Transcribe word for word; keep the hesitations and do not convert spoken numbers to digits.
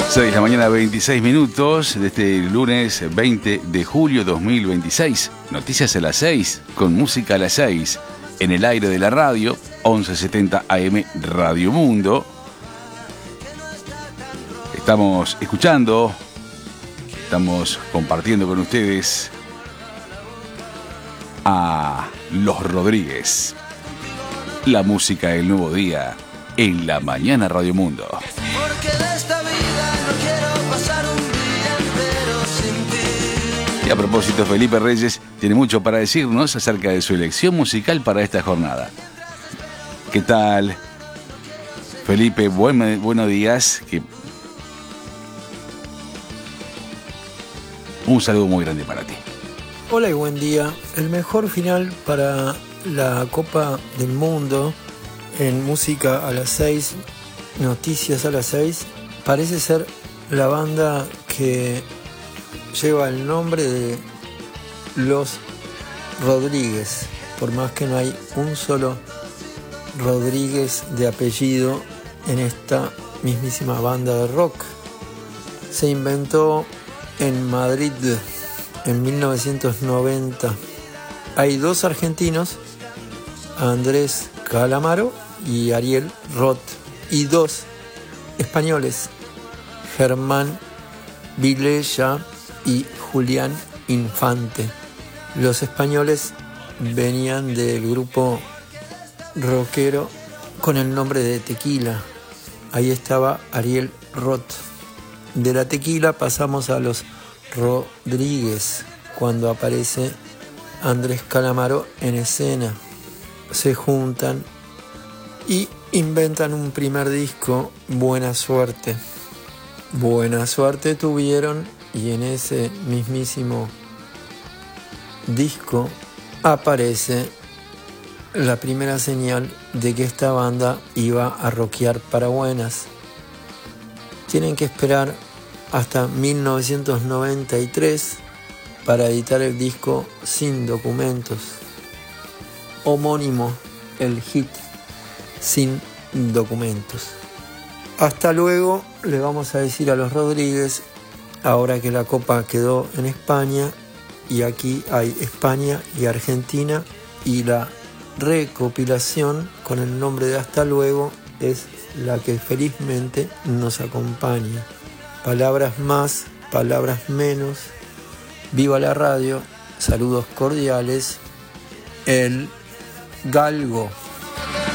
seis de la mañana, veintiséis minutos de este lunes veinte de julio dos mil veintiséis. Noticias a las seis, con música a las seis, en el aire de la radio, once setenta A M Radio Mundo. Estamos escuchando, estamos compartiendo con ustedes a Los Rodríguez. La música del nuevo día en la mañana Radio Mundo. Y a propósito, Felipe Reyes tiene mucho para decirnos acerca de su elección musical para esta jornada. ¿Qué tal, Felipe? Buen, buenos días. Que... Un saludo muy grande para ti. Hola y buen día. El mejor final para la Copa del Mundo en música a las seis, noticias a las seis, parece ser la banda que lleva el nombre de Los Rodríguez, por más que no hay un solo Rodríguez de apellido en esta mismísima banda de rock. Se inventó en Madrid en mil novecientos noventa. Hay dos argentinos, Andrés Calamaro y Ariel Roth, y dos españoles, Germán Vilella y Julián Infante. Los españoles venían del grupo rockero con el nombre de Tequila. Ahí estaba Ariel Roth. De la Tequila pasamos a los Rodríguez cuando aparece Andrés Calamaro en escena. Se juntan y inventan un primer disco, Buena Suerte. Buena suerte tuvieron, y en ese mismísimo disco aparece la primera señal de que esta banda iba a rockear para buenas. Tienen que esperar hasta mil novecientos noventa y tres para editar el disco Sin Documentos, homónimo el hit Sin Documentos. Hasta luego le vamos a decir a los Rodríguez, ahora que la Copa quedó en España y aquí hay España y Argentina, y la recopilación con el nombre de Hasta Luego es la que felizmente nos acompaña. Palabras más, palabras menos. Viva la radio. Saludos cordiales. El Galgo.